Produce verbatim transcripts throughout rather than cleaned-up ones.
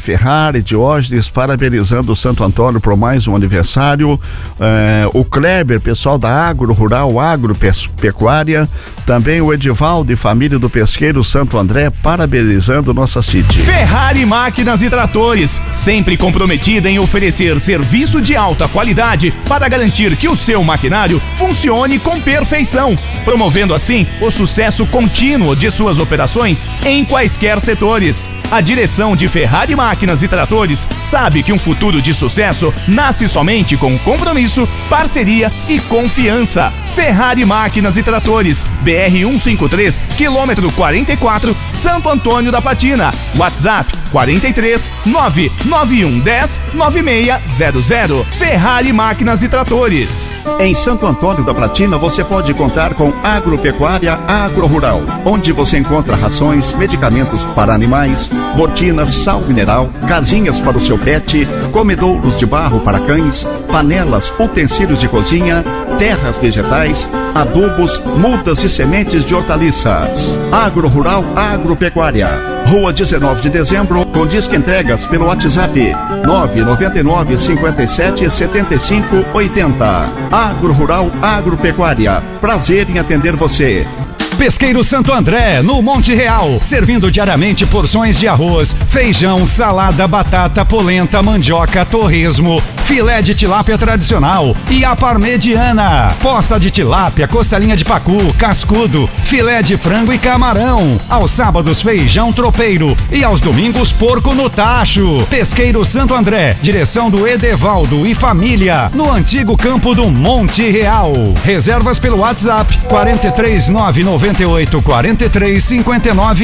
Ferrari, Diógenes, parabenizando o Santo Antônio por mais um aniversário. É, o Kleber, pessoal da Agro Rural, Agropecuária. Também o Edivaldo e família do Pesqueiro Santo André, parabenizando nossa City. Ferrari Máquinas e Tratores, sempre comprometida em oferecer serviço de alta qualidade para garantir que o seu maquinário funcione com perfeição, promovendo assim o sucesso contínuo de suas operações em quaisquer setores. A direção de Ferrari Máquinas e Tratores sabe que um futuro de sucesso nasce somente com compromisso, parceria e confiança. Ferrari Máquinas e Tratores, B R cento e cinquenta e três, quilômetro quarenta e quatro, Santo Antônio da Platina. WhatsApp quarenta e três, nove nove um dez, nove seis zero zero. Ferrari Máquinas e Tratores. Em Santo Antônio da Platina você pode contar com Agropecuária Agro Rural, onde você encontra rações, medicamentos para animais, botinas, sal mineral, casinhas para o seu pet, comedouros de barro para cães, panelas, utensílios de cozinha, terras vegetais, adubos, mudas e sementes de hortaliças. Agro Rural Agropecuária, Rua dezenove de dezembro, com disque entregas pelo WhatsApp nove nove nove, cinquenta e sete, setenta e cinco, oitenta. Agro Rural Agropecuária, prazer em atender você. Pesqueiro Santo André, no Monte Real, servindo diariamente porções de arroz, feijão, salada, batata, polenta, mandioca, torresmo, filé de tilápia tradicional e a parmegiana, posta de tilápia, costelinha de pacu, cascudo, filé de frango e camarão. Aos sábados, feijão tropeiro e aos domingos, porco no tacho. Pesqueiro Santo André, direção do Edevaldo e família, no antigo campo do Monte Real. Reservas pelo WhatsApp quarenta e três, nove noventa e oito, quarenta e três, cinquenta e nove,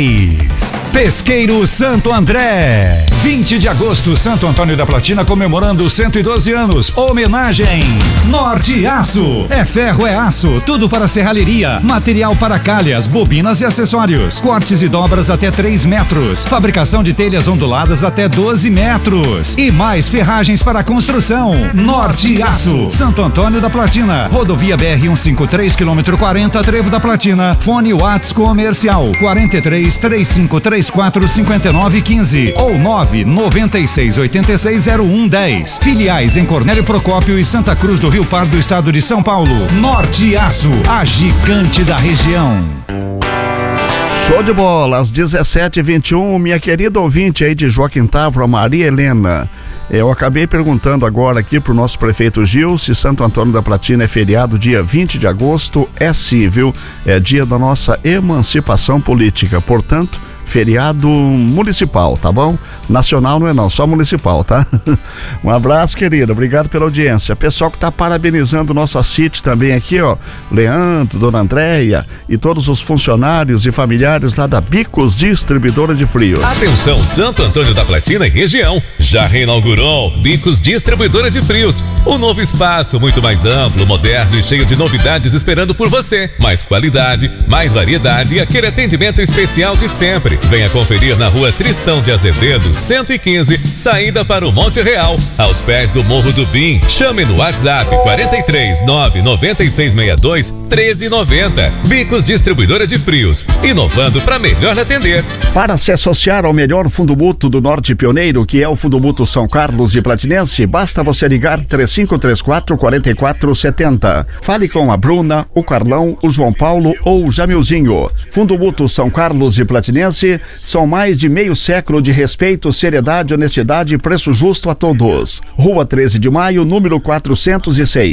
dez. Pesqueiro Santo André, vinte de agosto, Santo Antônio da Platina comemorando cento e doze anos. Homenagem Norte Aço. É ferro, é aço, tudo para serralheria, material para calhas, bobinas e acessórios, cortes e dobras até três metros, fabricação de telhas onduladas até doze metros e mais ferragens para construção. Norte Aço, Santo Antônio da Platina, rodovia B R cento e cinquenta e três, quilômetro quarenta, Trevo da Platina. Fone Whats comercial quarenta e três, trinta e cinco, trinta e quatro, cinquenta e nove, quinze ou nove noventa e seis, oitenta e seis, zero um, dez. Filiais em Cornélio Procópio e Santa Cruz do Rio Pardo, estado de São Paulo. Norte Aço, a gigante da região. Show de bola, às dezessete e vinte e um, minha querida ouvinte aí de Joaquim Távora, Maria Helena. Eu acabei perguntando agora aqui pro nosso prefeito Gil se Santo Antônio da Platina é feriado dia vinte de agosto. É sim, viu? É dia da nossa emancipação política, portanto, feriado municipal, tá bom? Nacional não é não, só municipal, tá? Um abraço, querida, obrigado pela audiência. Pessoal que tá parabenizando nossa City também aqui, ó, Leandro, Dona Andréia e todos os funcionários e familiares lá da Bicos Distribuidora de Frios. Atenção, Santo Antônio da Platina e região, já reinaugurou Bicos Distribuidora de Frios, um novo espaço muito mais amplo, moderno e cheio de novidades esperando por você. Mais qualidade, mais variedade e aquele atendimento especial de sempre. Venha conferir na Rua Tristão de Azevedo, cento e quinze, saída para o Monte Real, aos pés do Morro do Bim. Chame no WhatsApp quarenta e três, nove noventa e seis, sessenta e dois, treze noventa. Bicos Distribuidora de Frios, inovando para melhor atender. Para se associar ao melhor fundo mútuo do Norte Pioneiro, que é o Fundo Mútuo São Carlos e Platinense, basta você ligar três cinco três quatro, quatro quatro sete zero. Fale com a Bruna, o Carlão, o João Paulo ou o Jamilzinho. Fundo Mútuo São Carlos e Platinense são mais de meio século de respeito, seriedade, honestidade e preço justo a todos. Rua treze de maio, número quatrocentos e seis.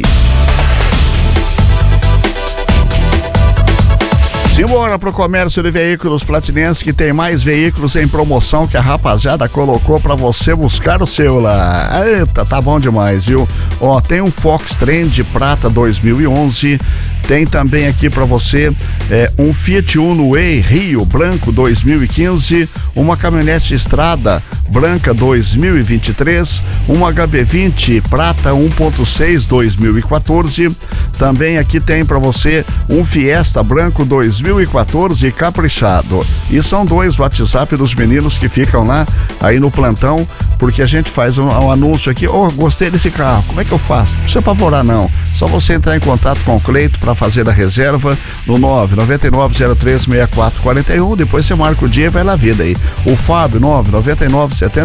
Simbora pro comércio de veículos Platinense, que tem mais veículos em promoção que a rapaziada colocou pra você buscar o seu lá. Eita, tá bom demais, viu? Ó, tem um Fox Trend Prata dois mil e onze, tem também aqui pra você é, um Fiat Uno Way Rio Branco dois mil e quinze, uma caminhonete Estrada Branca dois mil e vinte e três, um H B vinte Prata um ponto seis dois mil e quatorze, também aqui tem pra você um Fiesta Branco dois mil e quatorze caprichado. E são dois WhatsApp dos meninos que ficam lá aí no plantão, porque a gente faz um, um anúncio aqui. Oh, gostei desse carro, como é que eu faço? Não precisa apavorar não, só você entrar em contato com o Cleito para fazer a reserva no nove nove nove zero três seis quatro quatro um, depois você marca o dia e vai lá vida aí. O Fábio nove nove nove sete